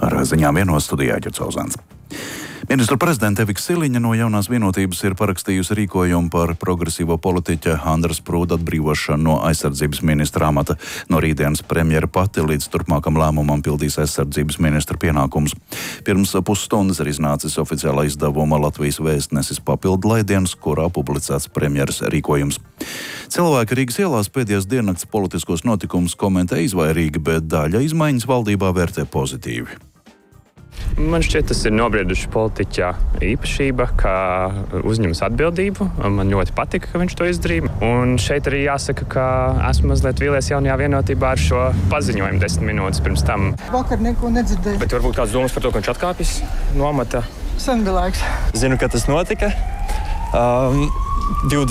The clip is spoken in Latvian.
Ar ziņām vienos studijā Ģercauzāns. Ministru prezidente Evika Siliņa no Jaunās vienotības ir parakstījusi rīkojumu par progresīvo politiķa Andra Sprūda atbrīvošanu no aizsardzības ministra amata. No rītdienas premjera pati līdz turpmākam lēmumam pildīs aizsardzības ministra pienākumus. Pirms pusstundas ir iznācis oficiālā izdevuma Latvijas Vēstnesis papildu laidiens, kurā publicēts premjeras rīkojums. Cilvēki Rīgas ielās pēdējās diennakts politiskos notikumus komentē izvairīgi, bet daļa izmaiņas valdībā vērtē pozitīvi. Man šķiet, tas ir nobrieduši politiķa īpašība, ka uzņemas atbildību. Man ļoti patika, ka viņš to izdarīja. Un šeit arī jāsaka, ka esmu mazliet vīlies Jaunajā vienotībā ar šo paziņojumu 10 minūtes pirms tam. Vakar neko nedzirdēju. Bet varbūt kāds domas par to, ka viņš atkāpjas no amata? Sen bija laiks. Zinu, ka tas notika. 20.